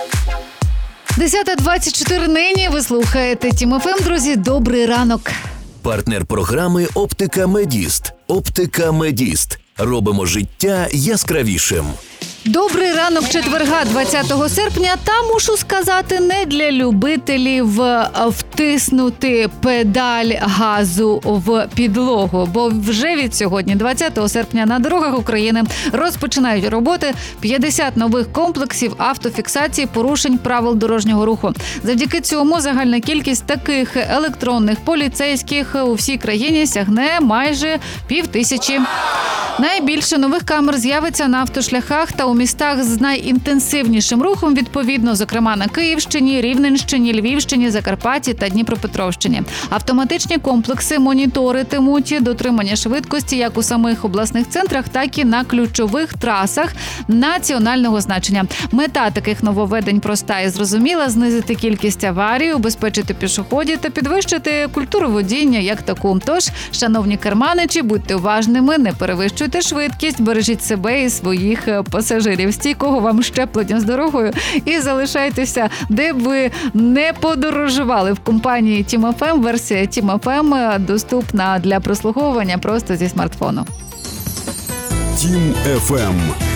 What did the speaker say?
10:24 нині. Ви слухаєте Тім ФМ, друзі. Добрий ранок. Партнер програми «Оптика Медіст». «Оптика Медіст». Робимо життя яскравішим. Добрий ранок четверга, 20 серпня. Та, мушу сказати, не для любителів втиснути педаль газу в підлогу. Бо вже від сьогодні, 20 серпня, на дорогах України розпочинають роботи 50 нових комплексів автофіксації порушень правил дорожнього руху. Завдяки цьому загальна кількість таких електронних поліцейських у всій країні сягне майже 5000. Найбільше нових камер з'явиться на автошляхах та у містах з найінтенсивнішим рухом, відповідно, зокрема на Київщині, Рівненщині, Львівщині, Закарпатті та Дніпропетровщині. Автоматичні комплекси моніторитимуть дотримання швидкості як у самих обласних центрах, так і на ключових трасах національного значення. Мета таких нововведень проста і зрозуміла – знизити кількість аварій, убезпечити пішоходів та підвищити культуру водіння як таку. Тож, шановні керманичі, будьте уважними, не перевищуйте швидкість, бережіть себе і своїх пасажирів. Стійкого вам щеплення з дорогою і залишайтеся, де б ви не подорожували. В компанії Тім ФМ версія Тім ФМ доступна для прослуховування просто зі смартфону. Тім ФМ.